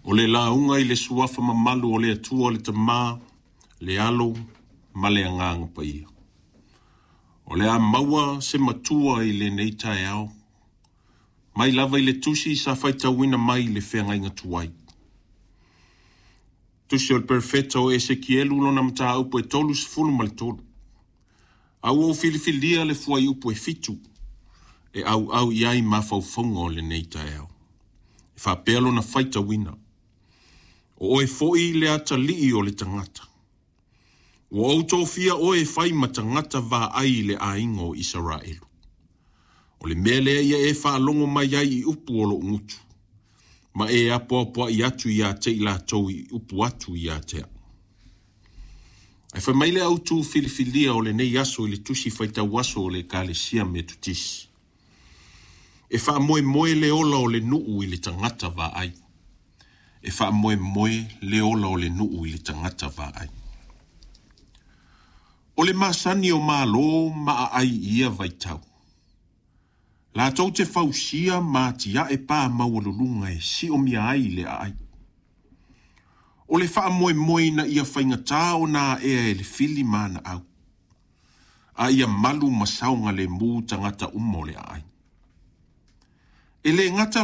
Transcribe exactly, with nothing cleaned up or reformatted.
O le launga i le suafa mamalu o le atua o le tamā, le alo, ma le anganga pa ia. O le a maua se matua i le nei tae au. Mai lava i le tusi sa faitauina mai le whenga tuai. Tusi o le perfeta o Esekielu lona mta upo e tolu sifunu ma le tolu. Au o filifilia le fuai upo e fitu. E au au iai mawhauwhaunga o le nei tae au. E whapelo na faitauina. O oe foi le ata lii o le tangata. O autofia oe fai ma tangata va ai le aingo o Israelu. O le mele ia e whaalongo mai ai i upu o lo ngutu. Ma e apoapoa i atu i a te i la tau i upu atu i a te. Ai wha maile autu filifilia o le nei aso i le tusi whaita waso o le kale sia me tutisi. E wha moe moe le ola o le nuu i le tangata va ai. E wha moe moe le ola o le nuu i le tangata va ai. O le masani o malo maa ai ia vaitau. La tau te fausia ma tia e pa mawalulunga e si o mia ai le ai. O le wha moe moe na ia whaingata o na ea e le fili mana au. A ia malu masaunga le mu tangata umo le ai. E le ngata